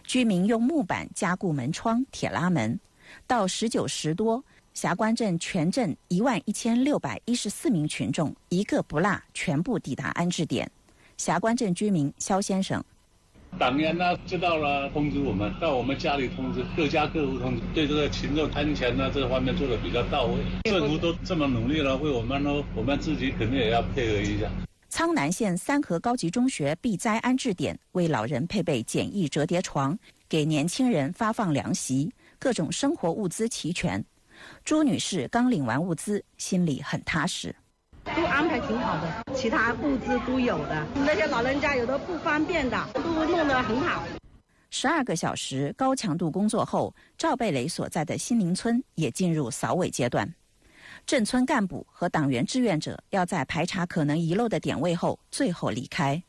居民用木板加固门窗、铁拉门。到19时多，霞关镇全镇11614名群众一个不落全部抵达安置点。霞关镇居民肖先生， 党员呢知道了通知我们，到我们家里通知，各家各户通知，对这个群众安全呢这方面做得比较到位。政府都这么努力了，为我们呢，我们自己肯定也要配合一下。 苍南县三河高级中学避灾安置点为老人配备简易折叠床，给年轻人发放凉席，各种生活物资齐全。朱女士刚领完物资，心里很踏实。 都安排挺好的，其他物资都有的，那些老人家有的不方便的都弄得很好。 12个小时高强度工作后，赵贝雷所在的新林村也进入扫尾阶段。镇村干部和党员志愿者要在排查可能遗漏的点位后，最后离开。